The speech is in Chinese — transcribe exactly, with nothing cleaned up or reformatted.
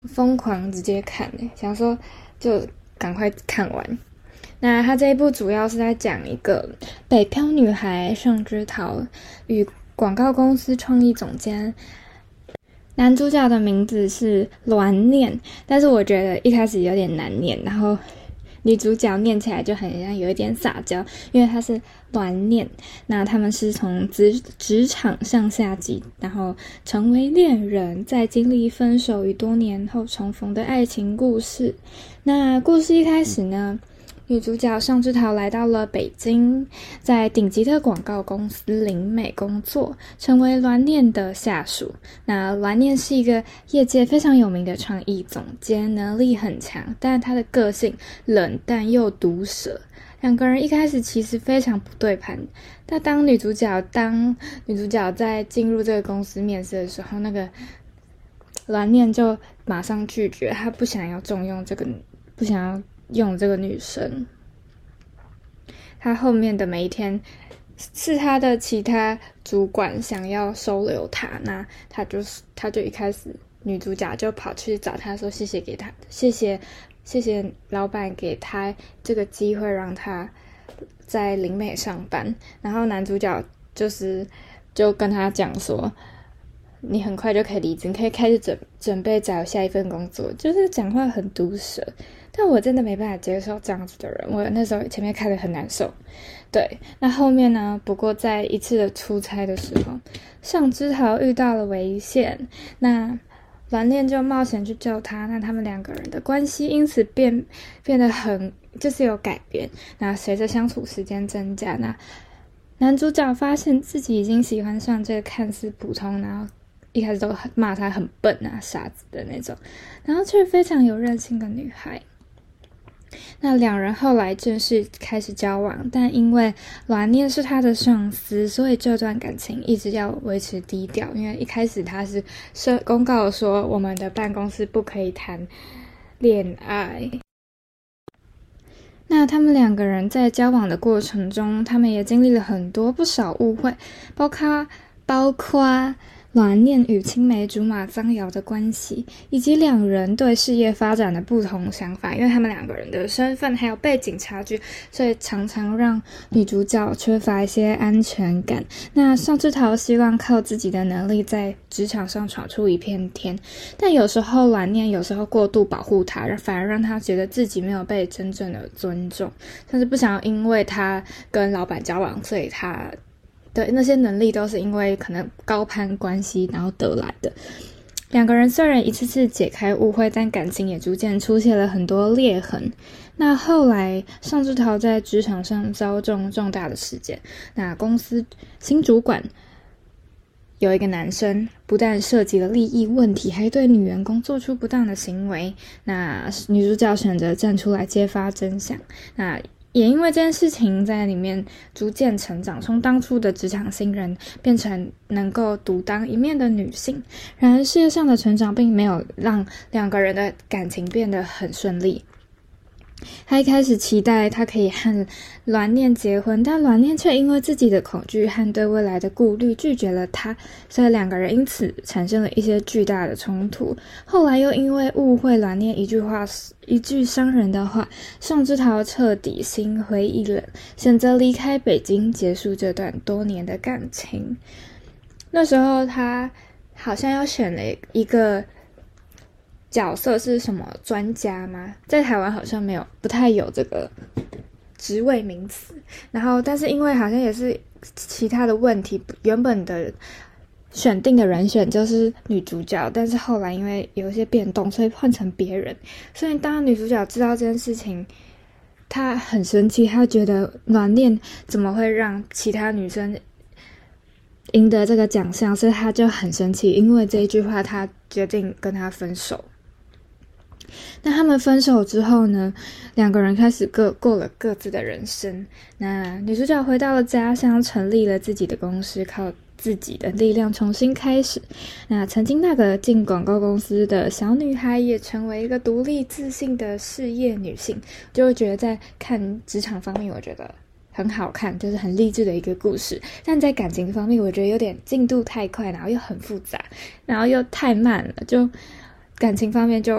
疯狂直接看诶，想说就赶快看完。那他这一部主要是在讲一个北漂女孩上枝桃与广告公司创意总监，男主角的名字是栾念，但是我觉得一开始有点难念，然后女主角念起来就很像有一点撒娇，因为她是栾念。那他们是从职职场上下级，然后成为恋人，在经历分手与多年后重逢的爱情故事。那故事一开始呢，女主角上枝桃来到了北京，在顶级的广告公司林美工作，成为栾念的下属。那栾念是一个业界非常有名的创意总监，能力很强，但他的个性冷淡又毒舌。两个人一开始其实非常不对盘，但当女主角当女主角在进入这个公司面试的时候，那个栾念就马上拒绝，他不想要重用这个，不想要用这个女生。他后面的每一天是他的其他主管想要收留他，那他就是他就一开始女主角就跑去找他说谢谢给他谢谢谢谢老板给他这个机会让他在林美上班。然后男主角就是就跟他讲说你很快就可以离职，你可以开始准准备找下一份工作，就是讲话很毒舌。但我真的没办法接受这样子的人，我那时候前面看得很难受。对，那后面呢，不过在一次的出差的时候，上枝桃遇到了危险，那栾念就冒险去救他，那他们两个人的关系因此变变得很就是有改变。那随着相处时间增加，那男主角发现自己已经喜欢上这个看似普通，然后一开始都骂他很笨啊傻子的那种，然后却非常有韧性的女孩。那两人后来正式开始交往，但因为栾念是他的上司，所以这段感情一直要维持低调。因为一开始他是公告说我们的办公室不可以谈恋爱。那他们两个人在交往的过程中，他们也经历了很多不少误会，包括包括栾念与青梅竹马张瑶的关系，以及两人对事业发展的不同想法，因为他们两个人的身份还有背景差距，所以常常让女主角缺乏一些安全感。那上枝桃希望靠自己的能力在职场上闯出一片天，但有时候栾念有时候过度保护她，反而让她觉得自己没有被真正的尊重，甚至不想要因为她跟老板交往，所以她对，那些能力都是因为可能高攀关系然后得来的。两个人虽然一次次解开误会，但感情也逐渐出现了很多裂痕。那后来上枝桃在职场上遭中重大的事件，那公司新主管有一个男生不但涉及了利益问题，还对女员工做出不当的行为。那女主角选择站出来揭发真相，那也因为这件事情在里面逐渐成长，从当初的职场新人变成能够独当一面的女性。然而事业上的成长并没有让两个人的感情变得很顺利。他一开始期待他可以和栾念结婚，但栾念却因为自己的恐惧和对未来的顾虑拒绝了他，所以两个人因此产生了一些巨大的冲突。后来又因为误会栾念一句话一句伤人的话，上枝桃彻底心灰意冷，选择离开北京，结束这段多年的感情。那时候他好像要选了一个角色是什么专家吗？在台湾好像没有，不太有这个职位名词。然后，但是因为好像也是其他的问题，原本的选定的人选就是女主角，但是后来因为有一些变动，所以换成别人。所以当女主角知道这件事情，她很生气，她觉得栾念怎么会让其他女生赢得这个奖项，所以她就很生气。因为这一句话，她决定跟他分手。那他们分手之后呢，两个人开始各过了各自的人生。那女主角回到了家乡，成立了自己的公司，靠自己的力量重新开始。那曾经那个进广告公司的小女孩也成为一个独立自信的事业女性。就会觉得在看职场方面，我觉得很好看，就是很励志的一个故事。但在感情方面，我觉得有点进度太快，然后又很复杂，然后又太慢了，就感情方面就